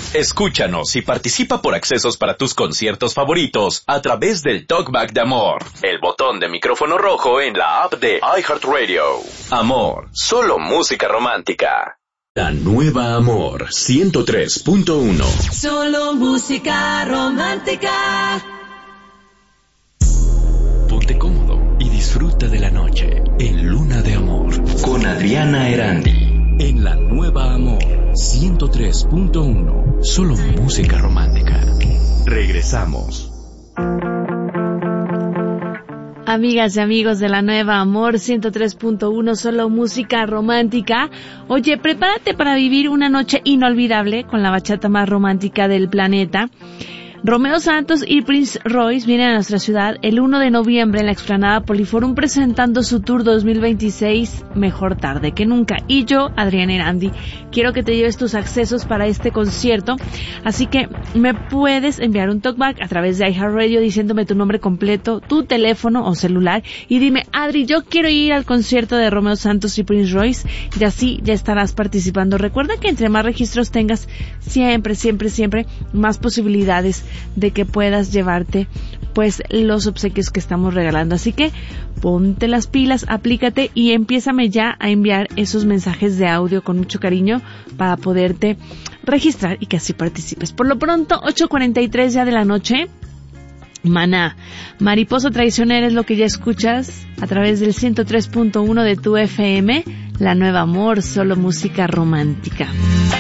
Escúchanos y participa por accesos para tus conciertos favoritos a través del Talkback de Amor, el botón de micrófono rojo en la app de iHeartRadio. Amor, solo música romántica. La nueva Amor 103.1. Solo música romántica. Ponte cómodo y disfruta de la noche en Luna de Amor con Adriana Erandi. En la nueva Amor 103.1. Solo música romántica. Regresamos. Amigas y amigos de la nueva Amor 103.1, solo música romántica. Oye, prepárate para vivir una noche inolvidable con la bachata más romántica del planeta. Romeo Santos y Prince Royce vienen a nuestra ciudad el 1 de noviembre en la explanada Poliforum presentando su Tour 2026, Mejor Tarde que Nunca. Y yo, Adriana Erandi, quiero que te lleves tus accesos para este concierto, así que me puedes enviar un talkback a través de iHeartRadio diciéndome tu nombre completo, tu teléfono o celular y dime, Adri, yo quiero ir al concierto de Romeo Santos y Prince Royce, y así ya estarás participando. Recuerda que entre más registros tengas, siempre más posibilidades de que puedas llevarte pues los obsequios que estamos regalando. Así que ponte las pilas, aplícate y empiézame ya a enviar esos mensajes de audio con mucho cariño para poderte registrar y que así participes. Por lo pronto, 8:43 ya de la noche. Maná, Mariposa Traicionera es lo que ya escuchas a través del 103.1 de tu FM, la nueva Amor, solo música romántica.